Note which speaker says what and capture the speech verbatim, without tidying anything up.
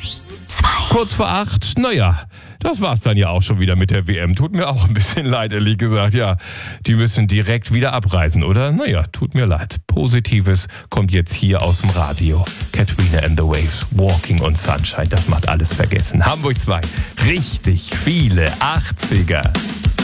Speaker 1: Kurz vor acht, naja, das war's dann ja auch schon wieder mit der W M. Tut mir auch ein bisschen leid, ehrlich gesagt. Ja, die müssen direkt wieder abreisen, oder? Naja, tut mir leid. Positives kommt jetzt hier aus dem Radio. Katrina and the Waves, Walking on Sunshine, das macht alles vergessen. Hamburg zwei, richtig viele achtziger.